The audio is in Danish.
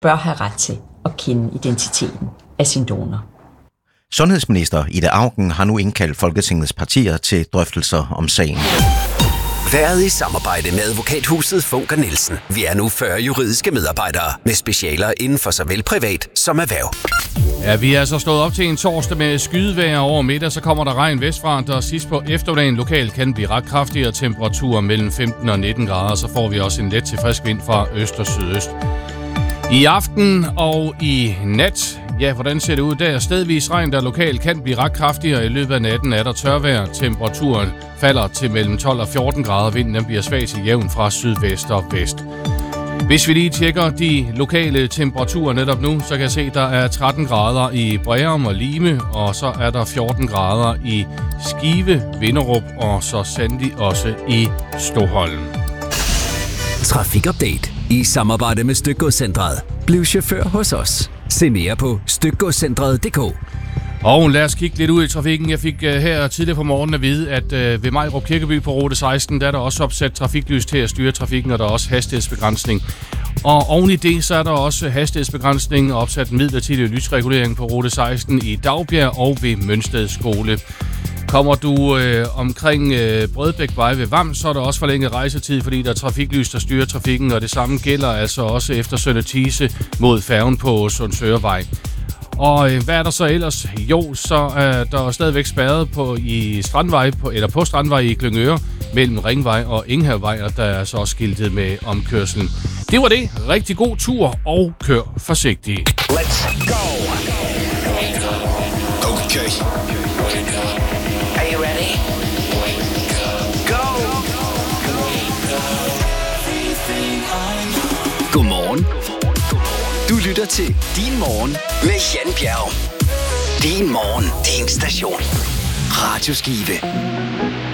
bør have ret til at kende identiteten af sin donor. Sundhedsminister Ida Auken har nu indkaldt Folketingets partier til drøftelser om sagen. Været i samarbejde med advokathuset Funker Nielsen. Vi er nu 40 juridiske medarbejdere med specialer inden for såvel privat som erhverv. Ja, vi er altså stået op til en torsdag med skydevejr over middag, så kommer der regn vestfra, der sidst på eftermiddagen lokalt kan blive ret kraftigere temperaturer mellem 15 og 19 grader, så får vi også en let til frisk vind fra øst og sydøst. I aften og i nat, ja, hvordan ser det ud der? Stedvis regn, der lokalt kan blive ret kraftigere. I løbet af natten er der tørvejr. Temperaturen falder til mellem 12 og 14 grader. Vinden bliver svag til jævn fra sydvest og vest. Hvis vi lige tjekker de lokale temperaturer netop nu, så kan jeg se, at der er 13 grader i Breum og Lime, og så er der 14 grader i Skive, Vinderup og så sandelig også i Stoholm. Trafikupdate i samarbejde med Stykgodscentret. Bliv chauffør hos os. Se mere på stykgodscentret.dk. Og lad os kigge lidt ud i trafikken. Jeg fik her tidligere på morgenen at vide, at ved Majrup Kirkeby på rute 16, der er der også opsat trafiklys til at styre trafikken, og der er også hastighedsbegrænsning. Og oven i det, så er der også hastighedsbegrænsning og opsat en midlertidig lysregulering på rute 16 i Dagbjerg og ved Mønsted Skole. Kommer du omkring Brødbækvej ved Vam, så er der også forlænget rejsetid, fordi der er trafiklys, der styrer trafikken, og det samme gælder altså også efter Sønder Thise mod færgen på Sundsørevej. Og hvad er der så ellers? Jo, så er der stadigvæk spærret på Strandvej i Glyngøre mellem Ringvej og Enghavevej, og der er så også skiltet med omkørslen. Det var det. Rigtig god tur, og kør forsigtigt. Let's go! Okay. Are you ready? Go! Godmorgen. Du lytter til Din Morgen med Jan Bjerg. Din Morgen, din station. Radio Skive.